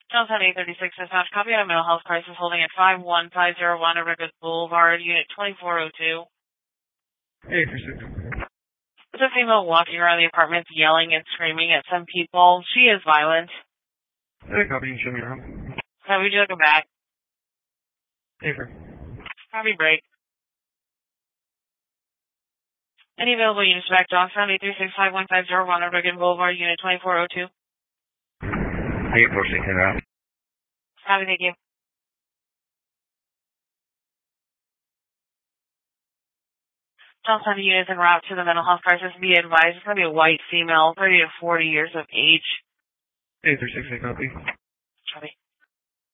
Johnson 836 dispatch. Copy on a mental health crisis holding at 51501 Oregon Boulevard, Unit 2402. 836. There's a female walking around the apartment yelling and screaming at some people. She is violent. Hey, copy. You show me around. How would you look back? Hey, sir. Copy break. Any available units back, Johnson 836-51501 Oregon Boulevard, Unit 2402. 846 around. Copy, thank you. Johnson units en route to the mental health crisis. Be advised, it's going to be a white female, 30 to 40 years of age. 836, copy. Copy.